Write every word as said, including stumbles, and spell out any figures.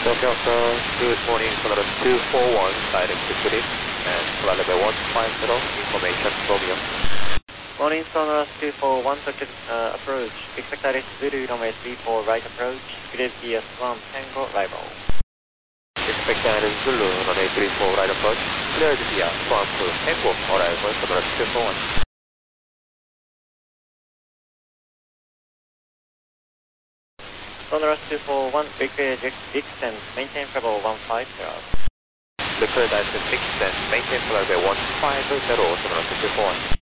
Delta, good morning, Solar two four one, direct to Philip, and Solar level one five zero, information from you. Morning, Solar two four one, circuit uh, approach, expect direct Zulu runway three four right approach, Philadelphia Swan Tango arrival. Expect direct Zulu runway three four right approach, Philadelphia Swan Tango arrival, Solar two four one. Solar two four one, require extend, maintain level one five zero. Require direct extend, maintain level one five zero, Solar two four one.